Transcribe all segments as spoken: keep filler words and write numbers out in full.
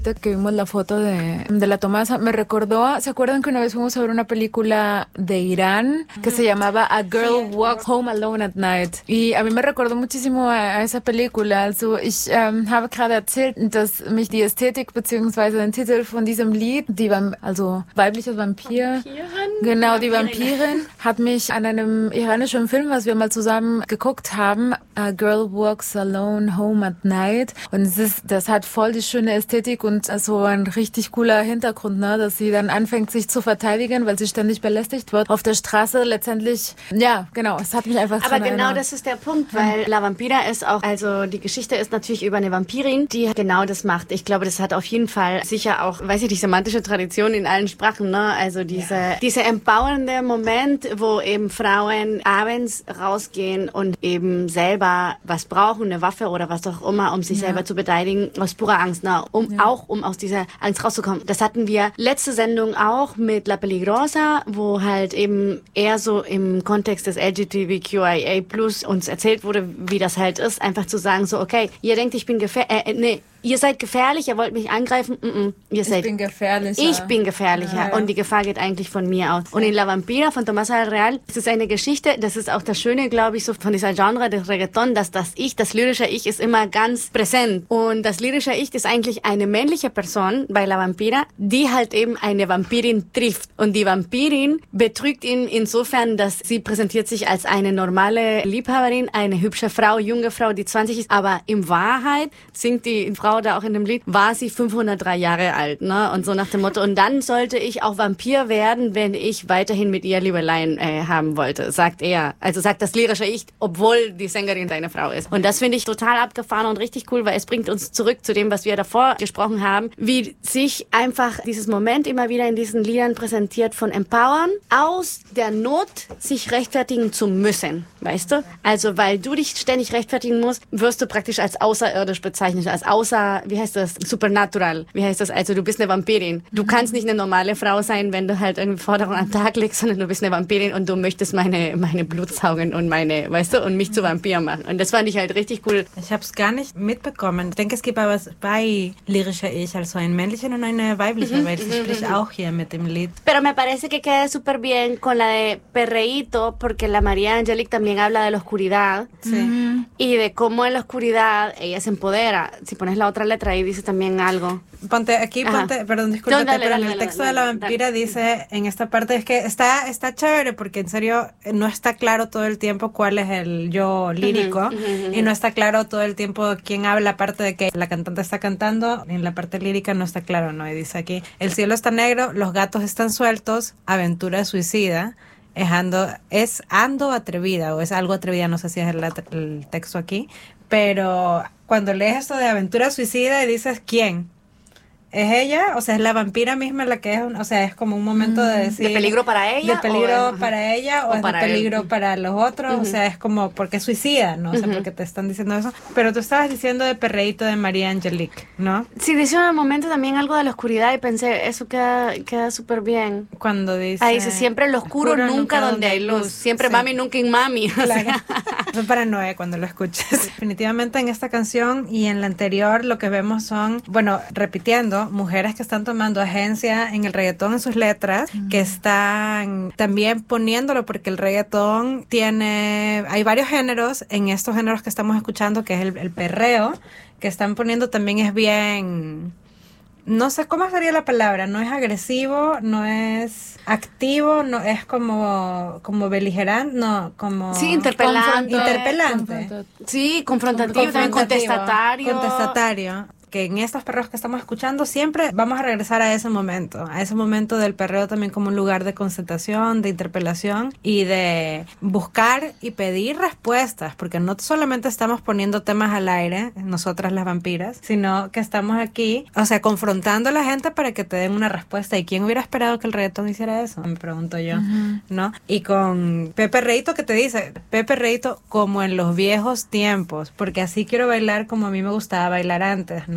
Que vimos la foto de, de la Tomasa, me recordó, ¿se acuerdan que una vez fuimos a ver una película de Irán que se llamaba A Girl Walks Home Alone at Night? Y a mí me recordó muchísimo a, a esa Película. Also ich ähm, habe gerade erzählt, dass mich die Ästhetik bzw. den Titel von diesem Lied, die Vamp- also weibliches Vampir, Vampirin? genau, die Vampirin. Vampirin, hat mich an einem iranischen Film, was wir mal zusammen geguckt haben, A Girl Walks Alone Home at Night. Und es ist, das hat voll die schöne Ästhetik und so ein richtig cooler Hintergrund, ne, dass sie dann anfängt, sich zu verteidigen, weil sie ständig belästigt wird auf der Straße. Letztendlich, ja, genau, es hat mich einfach Aber dran genau erinnert. das ist der Punkt, weil La Vampira ist auch, also die Geschichte ist natürlich über eine Vampirin, die genau das macht. Ich glaube, das hat auf jeden Fall sicher auch, weiß ich, die semantische Tradition in allen Sprachen, ne? Also diese, ja. dieser empowernde Moment, wo eben Frauen abends rausgehen und eben selber was brauchen, eine Waffe oder was auch immer, um sich ja. selber zu beteiligen, aus purer Angst, ne? Um ja. auch, um aus dieser Angst rauszukommen. Das hatten wir letzte Sendung auch mit La Peligrosa, wo halt eben eher so im Kontext des L G B T Q I A plus uns erzählt wurde, wie das halt ist, einfach zu sagen so, okay, ihr denkt, ich bin gefährlich, äh, nee, ihr seid gefährlich, ihr wollt mich angreifen, mm -mm, ihr seid, ich bin gefährlicher. Ich bin gefährlicher ja, ja. und die Gefahr geht eigentlich von mir aus. Und in La Vampira von Tomasa del Real, das ist eine Geschichte, das ist auch das Schöne, glaube ich, so von dieser Genre des Reggaeton, dass das Ich, das lyrische Ich ist immer ganz präsent. Und das lyrische Ich ist eigentlich eine männliche Person bei La Vampira, die halt eben eine Vampirin trifft. Und die Vampirin betrügt ihn insofern, dass sie präsentiert sich als eine normale Liebhaberin, eine hübsche Frau, junge Frau, die zwanzig ist, aber in Wahrheit singt die Frau da auch in dem Lied, war sie fünfhundertdrei Jahre alt, ne? Und so nach dem Motto, und dann sollte ich auch Vampir werden, wenn ich weiterhin mit ihr Liebeleien äh, haben wollte, sagt er. Also sagt das lyrische Ich, obwohl die Sängerin seine Frau ist. Und das finde ich total abgefahren und richtig cool, weil es bringt uns zurück zu dem, was wir davor gesprochen haben, wie sich einfach dieses Moment immer wieder in diesen Liedern präsentiert von Empowern, aus der Not sich rechtfertigen zu müssen, weißt du? Also, weil du dich ständig rechtfertigen musst, wirst du praktisch als außerirdisch bezeichnet, als außer wie heißt das? Supernatural. Wie heißt das? Also du bist eine Vampirin. Du kannst nicht eine normale Frau sein, wenn du halt irgendwie Forderungen an den Tag legst, sondern du bist eine Vampirin und du möchtest meine, meine Blut saugen und meine, weißt du, und mich zu Vampir machen. Und das fand ich halt richtig cool. Ich habe es gar nicht mitbekommen. Ich denke, es gibt aber zwei lyrische Ich, also ein männlichen und eine weibliche, mhm. weil sie spricht auch hier mit dem Lied. Pero me parece que queda súper bien con la de Perreíto, porque la María Angelique también habla de la oscuridad. Sí. Y de cómo en la oscuridad ella se empodera. Si pones la otra letra ahí dice también algo. Ponte aquí, ponte, Ajá. perdón, discúlpate, no, dale, pero dale, en el texto dale, dale, de la vampira dale. dice en esta parte, es que está está chévere porque en serio no está claro todo el tiempo cuál es el yo lírico uh-huh, uh-huh, y no está claro todo el tiempo quién habla, aparte de que la cantante está cantando, en la parte lírica no está claro, ¿no? Y dice aquí, el cielo está negro, los gatos están sueltos, aventura suicida. Es ando, es ando atrevida o es algo atrevida, no sé si es el, el texto aquí, pero cuando lees esto de aventura suicida y dices ¿quién? ¿Es ella? O sea, es la vampira misma la que es, un, o sea, es como un momento de decir... ¿De peligro para ella? ¿De peligro o, para ella o, o es de peligro él. para los otros? Uh-huh. O sea, es como, porque es suicida, ¿no? O sea, uh-huh. porque te están diciendo eso. Pero tú estabas diciendo de Perreíto de María Angelique, ¿no? Sí, dice en el momento también algo de la oscuridad y pensé, eso queda queda súper bien. Cuando dice... Ahí dice, siempre en lo oscuro, oscuro nunca, nunca donde hay luz. Siempre sí. mami, nunca en mami. Claro. O sea. Eso para Noé cuando lo escuches. Definitivamente en esta canción y en la anterior lo que vemos son, bueno, repitiendo, mujeres que están tomando agencia en el reggaetón en sus letras, mm. que están también poniéndolo porque el reggaetón tiene, hay varios géneros, en estos géneros que estamos escuchando, que es el, el perreo, que están poniendo también es bien, no sé cómo sería la palabra, no es agresivo, no es activo, no es como como beligerante, no, como sí, interpelante, interpelante. Confronta- sí, confrontativo, confrontativo, contestatario, contestatario. Que en estos perreos que estamos escuchando siempre vamos a regresar a ese momento, a ese momento del perreo también como un lugar de concentración, de interpelación y de buscar y pedir respuestas, porque no solamente estamos poniendo temas al aire, nosotras las vampiras, sino que estamos aquí, o sea, confrontando a la gente para que te den una respuesta. ¿Y quién hubiera esperado que el reggaetón hiciera eso? Me pregunto yo, uh-huh. ¿no? Y con Pepe Reito que te dice, Pepe Reito como en los viejos tiempos, porque así quiero bailar como a mí me gustaba bailar antes, ¿no?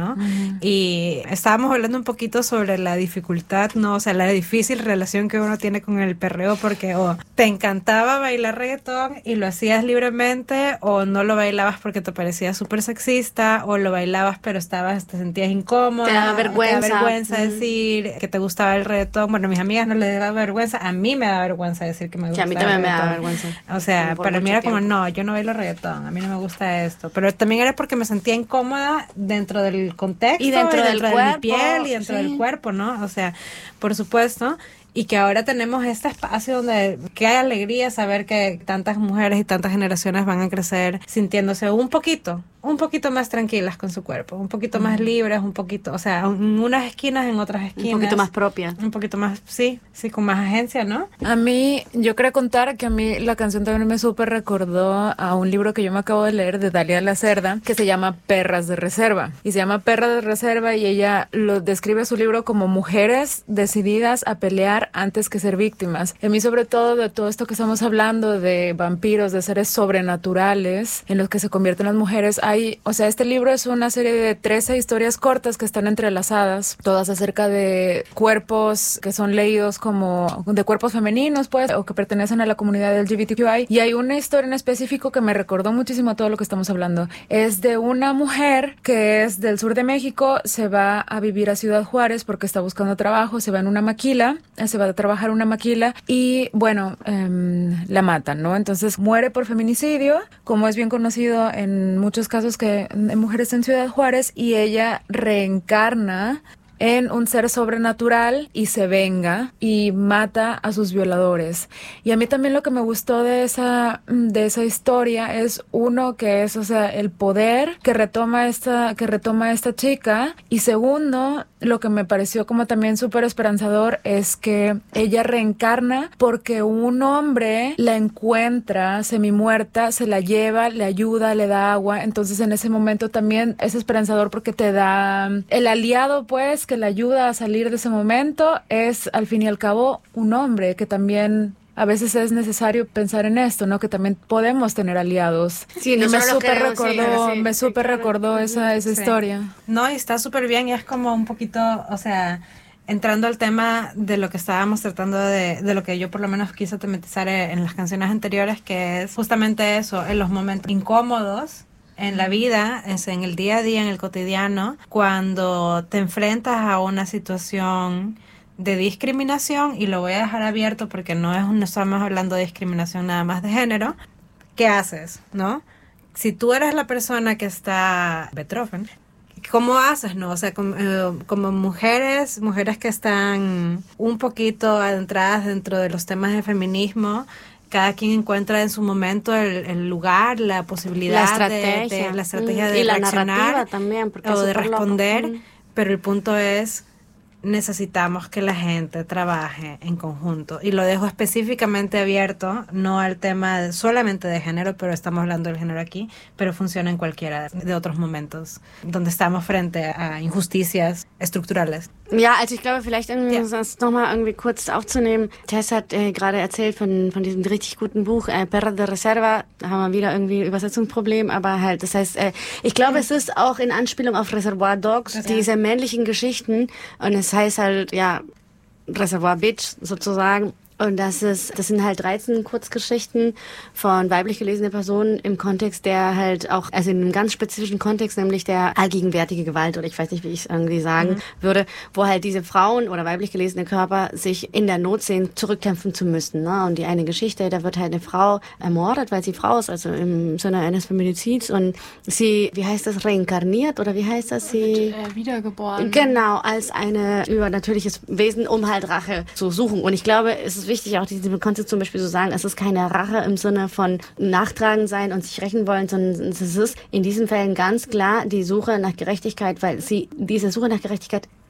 ¿no? Uh-huh. Y estábamos hablando un poquito sobre la dificultad, ¿no? O sea, la difícil relación que uno tiene con el perreo, porque o te encantaba bailar reggaetón y lo hacías libremente, o no lo bailabas porque te parecía súper sexista, o lo bailabas pero estabas, te sentías incómoda. Te daba vergüenza. Te daba vergüenza uh-huh. decir que te gustaba el reggaetón. Bueno, a mis amigas no les daba vergüenza, a mí me da vergüenza decir que me gusta. Que a mí también me da vergüenza. O sea, para mí era tiempo. Como, no, yo no bailo reggaetón, a mí no me gusta esto. Pero también era porque me sentía incómoda dentro del contexto, y dentro, y del dentro cuerpo, de mi piel y dentro sí. del cuerpo, ¿no? O sea, por supuesto. Y que ahora tenemos este espacio donde qué alegría saber que tantas mujeres y tantas generaciones van a crecer sintiéndose un poquito, un poquito más tranquilas con su cuerpo, un poquito más libres, un poquito, o sea, en unas esquinas, en otras esquinas. Un poquito más propia. Un poquito más, sí, sí, con más agencia, ¿no? A mí, yo quería contar que a mí la canción también me súper recordó a un libro que yo me acabo de leer de Dalia Lacerda, que se llama Perras de Reserva. Y se llama Perras de Reserva y ella lo describe su libro como mujeres decididas a pelear antes que ser víctimas. Y a mí, sobre todo, de todo esto que estamos hablando de vampiros, de seres sobrenaturales en los que se convierten las mujeres, hay, o sea, este libro es una serie de trece historias cortas que están entrelazadas, todas acerca de cuerpos que son leídos como de cuerpos femeninos, pues, o que pertenecen a la comunidad L G B T Q I. Y hay una historia en específico que me recordó muchísimo a todo lo que estamos hablando. Es de una mujer que es del sur de México, se va a vivir a Ciudad Juárez porque está buscando trabajo, se va en una maquila, se va a trabajar una maquila y, bueno, eh, la matan, ¿no? Entonces muere por feminicidio, como es bien conocido en muchos casos que de mujeres en Ciudad Juárez, y ella reencarna en un ser sobrenatural y se venga y mata a sus violadores. Y a mí también lo que me gustó de esa de esa historia es, uno, que es, o sea, el poder que retoma esta que retoma esta chica, y segundo, lo que me pareció como también súper esperanzador es que ella reencarna porque un hombre la encuentra semimuerta, se la lleva, le ayuda, le da agua. Entonces en ese momento también es esperanzador porque te da el aliado, pues, que la ayuda a salir de ese momento, es al fin y al cabo un hombre, que también a veces es necesario pensar en esto, ¿no? Que también podemos tener aliados. Sí, no y me súper creo, recordó, sí, me sí, súper claro. recordó esa, esa sí. historia. No, y está súper bien, y es como un poquito, o sea, entrando al tema de lo que estábamos tratando de, de lo que yo por lo menos quise tematizar en las canciones anteriores, que es justamente eso, en los momentos incómodos en la vida, es en el día a día, en el cotidiano, cuando te enfrentas a una situación de discriminación, y lo voy a dejar abierto porque no es no estamos hablando de discriminación nada más de género. ¿Qué haces, no? Si tú eres la persona que está Beethoven, ¿cómo haces, no? O sea, como, eh, como mujeres, mujeres que están un poquito adentradas dentro de los temas de feminismo, cada quien encuentra en su momento el, el lugar, la posibilidad, la estrategia de, de, la estrategia mm, de y la reaccionar narrativa también, porque o de es responder, loco. Pero el punto es, necesitamos que la gente trabaje en conjunto, y lo dejo específicamente abierto, no al tema de, solamente de género, pero estamos hablando del género aquí, pero funciona en cualquiera de otros momentos donde estamos frente a injusticias estructurales. Ja, also ich glaube, vielleicht irgendwie, ja. um das nochmal irgendwie kurz aufzunehmen. Tess hat äh, gerade erzählt von, von diesem richtig guten Buch, äh, Perra de Reserva. Da haben wir wieder irgendwie Übersetzungsproblem, aber halt, das heißt, äh, ich glaube, ja. es ist auch in Anspielung auf Reservoir Dogs, ja. diese männlichen Geschichten, und es heißt halt, ja, Reservoir Bitch sozusagen. Und das ist, das sind halt dreizehn Kurzgeschichten von weiblich gelesenen Personen im Kontext, der halt auch, also in einem ganz spezifischen Kontext, nämlich der allgegenwärtige Gewalt, oder ich weiß nicht, wie ich es irgendwie sagen mhm. würde, wo halt diese Frauen oder weiblich gelesene Körper sich in der Not sehen, zurückkämpfen zu müssen. Ne? Und die eine Geschichte, da wird halt eine Frau ermordet, weil sie Frau ist, also im Sinne eines Feminizids, und sie, wie heißt das, reinkarniert, oder wie heißt das? Sie wird, äh, wiedergeboren. Genau, als eine übernatürliches Wesen, um halt Rache zu suchen. Und ich glaube, es ist wichtig, auch diesen Kontext zum Beispiel zu sagen, es ist keine Rache im Sinne von nachtragen sein und sich rächen wollen, sondern es ist in diesen Fällen ganz klar die Suche nach Gerechtigkeit, weil sie diese Suche nach Gerechtigkeit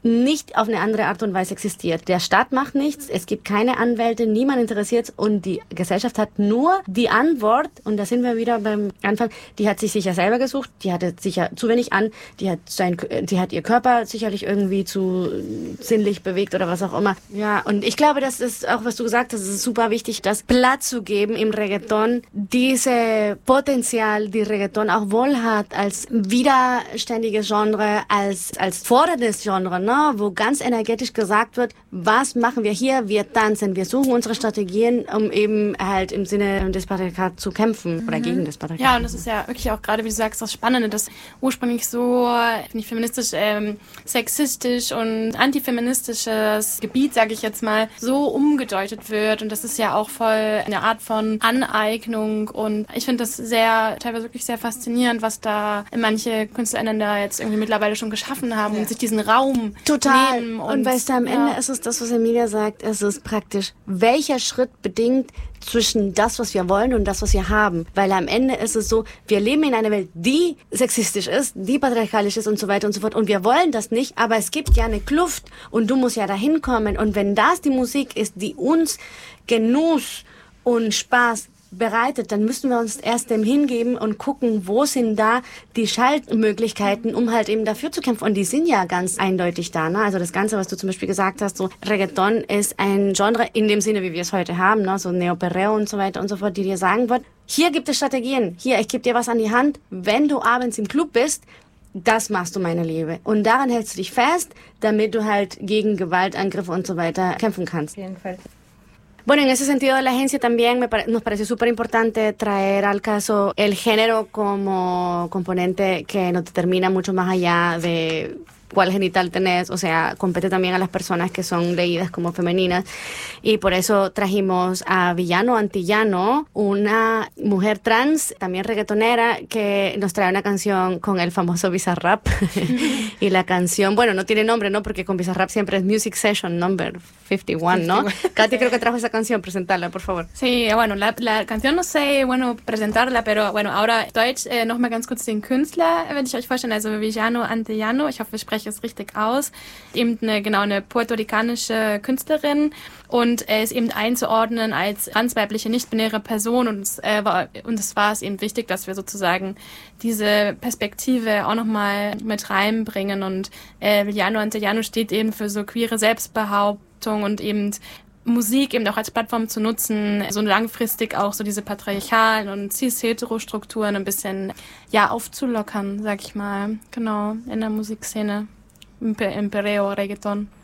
nicht auf eine andere Art und Weise existiert. Der Staat macht nichts, es gibt keine Anwälte, niemand interessiert und die Gesellschaft hat nur die Antwort, und da sind wir wieder beim Anfang, die hat sich sicher selber gesucht, die hatte sicher zu wenig an, die hat sein, die hat ihr Körper sicherlich irgendwie zu sinnlich bewegt oder was auch immer. Ja, und ich glaube, das ist auch, was du gesagt hast, es ist super wichtig, das Platz zu geben im Reggaeton, diese Potenzial, die Reggaeton auch wohl hat, als widerständiges Genre, als, als forderndes Genre, ne? Wo ganz energetisch gesagt wird, was machen wir hier? Wir tanzen, wir suchen unsere Strategien, um eben halt im Sinne des Patriarchats zu kämpfen oder mhm. gegen das Patriarchat. Ja, und das ist ja wirklich auch gerade, wie du sagst, das Spannende, dass ursprünglich so nicht feministisch, ähm, sexistisch und antifeministisches Gebiet, sage ich jetzt mal, so umgedeutet wird, und das ist ja auch voll eine Art von Aneignung, und ich finde das sehr, teilweise wirklich sehr faszinierend, was da manche KünstlerInnen da jetzt irgendwie mittlerweile schon geschaffen haben, ja. und sich diesen Raum Total. nehmen. Und, und weißt du, am ja. Ende ist es das, was Emilia sagt, es ist praktisch, welcher Schritt bedingt zwischen das, was wir wollen und das, was wir haben. Weil am Ende ist es so, wir leben in einer Welt, die sexistisch ist, die patriarchalisch ist und so weiter und so fort. Und wir wollen das nicht, aber es gibt ja eine Kluft und du musst ja dahin kommen. Und wenn das die Musik ist, die uns Genuss und Spaß bereitet, dann müssen wir uns erst dem hingeben und gucken, wo sind da die Schaltmöglichkeiten, um halt eben dafür zu kämpfen. Und die sind ja ganz eindeutig da. Ne? Also das Ganze, was du zum Beispiel gesagt hast, so Reggaeton ist ein Genre in dem Sinne, wie wir es heute haben, ne? So Neo-Perreo und so weiter und so fort, die dir sagen wird, hier gibt es Strategien, hier, ich gebe dir was an die Hand, wenn du abends im Club bist, das machst du, meine Liebe. Und daran hältst du dich fest, damit du halt gegen Gewaltangriffe und so weiter kämpfen kannst. Auf jeden Fall. Bueno, en ese sentido de la agencia también me pare- nos pareció súper importante traer al caso el género como componente que nos determina mucho más allá de cuál genital tenés, o sea, compete también a las personas que son leídas como femeninas, y por eso trajimos a Villano Antillano, una mujer trans, también reggaetonera, que nos trae una canción con el famoso Bizarrap, y la canción, bueno, no tiene nombre, ¿no? Porque con Bizarrap siempre es Music Session Number cincuenta y uno, ¿no? Katy creo que trajo esa canción, presentarla, por favor. Sí, bueno, la, la Canción no sé, bueno, presentarla, pero bueno, ahora Deutsch, äh, nochmal ganz kurz den Künstler, werde ich euch vorstellen, also Villano Antillano, ich hoffe, ich spreche es richtig aus, eben eine, genau, eine puerto-ricanische Künstlerin, und er ist eben einzuordnen als transweibliche, nicht-binäre Person, und es, äh, war, und es war es eben wichtig, dass wir sozusagen diese Perspektive auch nochmal mit reinbringen, und äh, Villano Antillano steht eben für so queere Selbstbehauptung und eben Musik eben auch als Plattform zu nutzen, so langfristig auch so diese patriarchalen und cis-hetero-Strukturen ein bisschen, ja, aufzulockern, sag ich mal, genau, in der Musikszene, im, im Perreo, Reggaeton.